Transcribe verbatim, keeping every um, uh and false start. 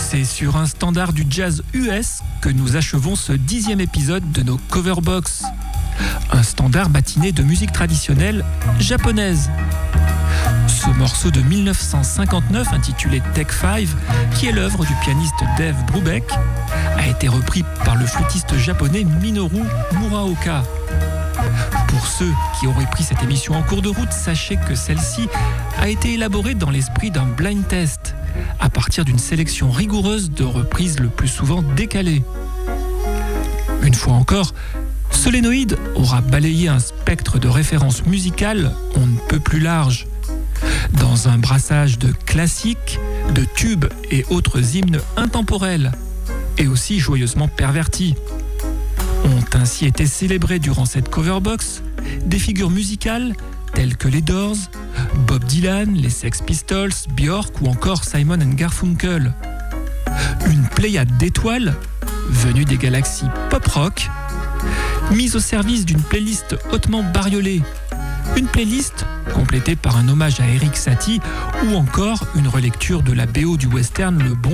C'est sur un standard du jazz U S que nous achevons ce dixième épisode de nos Coverbox. Un standard matiné de musique traditionnelle japonaise. Ce morceau de mille neuf cent cinquante-neuf intitulé Take Five, qui est l'œuvre du pianiste Dave Brubeck, a été repris par le flûtiste japonais Minoru Muraoka. Pour ceux qui auraient pris cette émission en cours de route, sachez que celle-ci a été élaborée dans l'esprit d'un blind test, à partir d'une sélection rigoureuse de reprises le plus souvent décalées. Une fois encore, Solénoïde aura balayé un spectre de références musicales on ne peut plus large, dans un brassage de classiques, de tubes et autres hymnes intemporels, et aussi joyeusement pervertis. Ont ainsi été célébrés durant cette coverbox des figures musicales telles que les Doors, Bob Dylan, les Sex Pistols, Björk ou encore Simon and Garfunkel. Une pléiade d'étoiles venues des galaxies pop-rock, mise au service d'une playlist hautement bariolée. Une playlist complétée par un hommage à Erik Satie ou encore une relecture de la B O du western Le Bon